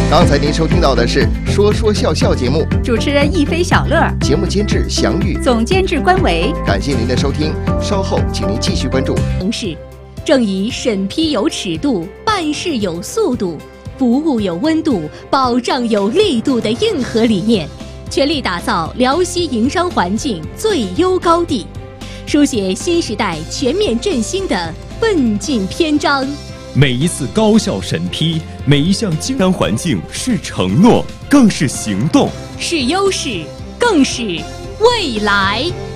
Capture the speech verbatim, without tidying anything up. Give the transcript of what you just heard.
刚才您收听到的是《说说笑笑》节目， 主持人亦菲、小乐， 节目监制祥玉， 总监制关维。 感谢您的收听，稍后请您继续关注。 城市正以审批有尺度、办事有速度、服务有温度、保障有力度的硬核理念，全力打造辽西营商环境最优高地，书写新时代全面振兴的奋进篇章。 每一次高效审批，每一项经商环境是承诺，更是行动， 是优势，更是未来。